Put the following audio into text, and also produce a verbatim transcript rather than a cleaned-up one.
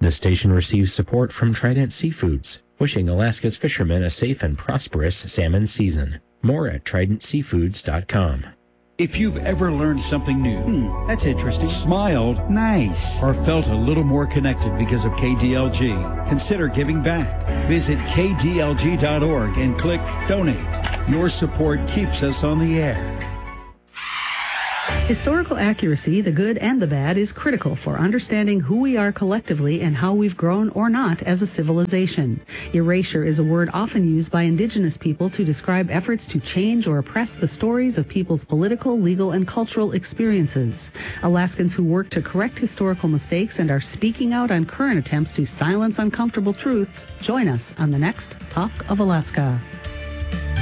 The station receives support from Trident Seafoods, wishing Alaska's fishermen a safe and prosperous salmon season. More at trident seafoods dot com. If you've ever learned something new, hmm, that's interesting, smiled, nice, or felt a little more connected because of K D L G, consider giving back. Visit K D L G dot org and click Donate. Your support keeps us on the air. Historical accuracy, the good and the bad, is critical for understanding who we are collectively and how we've grown or not as a civilization. Erasure is a word often used by indigenous people to describe efforts to change or oppress the stories of people's political, legal, and cultural experiences. Alaskans who work to correct historical mistakes and are speaking out on current attempts to silence uncomfortable truths, join us on the next Talk of Alaska.